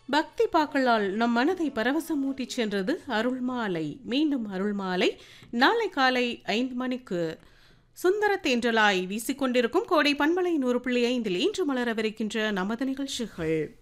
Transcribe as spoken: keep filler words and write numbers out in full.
பக்தி பாக்களால் நம் மனதை பரவசமூட்டிச் சென்றது அருள்மாலை. மீண்டும் அருள்மாலை நாளை காலை ஐந்து மணிக்கு சுந்தர தேன்றலாய் வீசிக்கொண்டிருக்கும் கோடை பண்பலை நூறு புள்ளி ஐந்தில் இன்று மலரவிருக்கின்ற நமது நிகழ்ச்சிகள்.